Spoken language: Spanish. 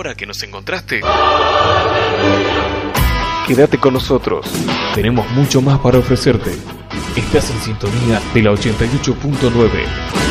ahora que nos encontraste? Quédate con nosotros. Tenemos mucho más para ofrecerte. Estás en sintonía de la 88.9.